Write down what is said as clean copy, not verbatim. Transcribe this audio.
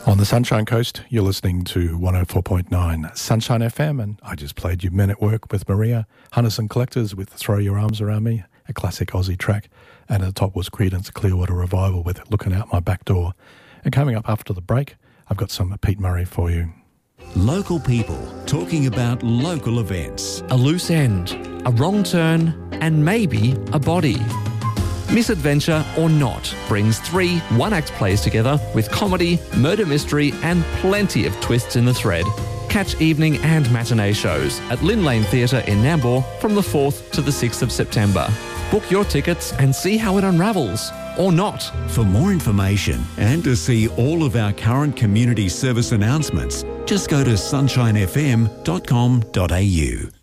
On the Sunshine Coast, you're listening to 104.9 Sunshine FM, and I just played you Men at Work with Maria, Hunnison Collectors with Throw Your Arms Around Me, a classic Aussie track, and at the top was Creedence Clearwater Revival with Looking Out My Back Door. And coming up after the break, I've got some Pete Murray for you. Local people talking about local events. A loose end, a wrong turn, and maybe a body. Misadventure or Not brings 3 one-act plays together with comedy, murder mystery and plenty of twists in the thread. Catch evening and matinee shows at Lynn Lane Theatre in Nambour from the 4th to the 6th of September. Book your tickets and see how it unravels. Or not. For more information and to see all of our current community service announcements, just go to sunshinefm.com.au.